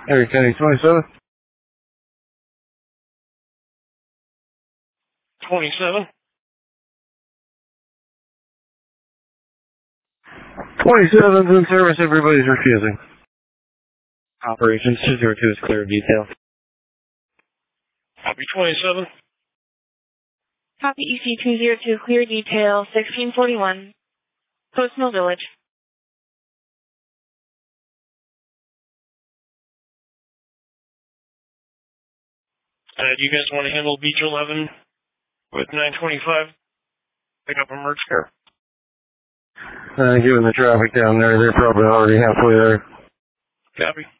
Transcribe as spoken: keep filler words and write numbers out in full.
Harry County twenty-seven. twenty-seven. twenty-seven's in service, everybody's refusing. Operations two zero two is clear of detail. Copy twenty-seven. Copy E C two zero two, clear detail, sixteen forty-one. Post Mill Village. Uh, do you guys want to handle Beach eleven with nine twenty-five? Pick up a merge car. Uh, given the traffic down there, they're probably already halfway there. Copy.